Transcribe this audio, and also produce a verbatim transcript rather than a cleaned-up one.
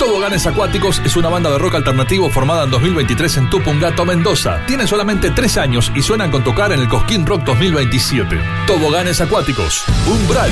Toboganes Acuáticos es una banda de rock alternativo formada en dos mil veintitrés en Tupungato, Mendoza. Tienen solamente tres años y suenan con tocar en el Cosquín Rock dos mil veintisiete. Toboganes Acuáticos, Umbral.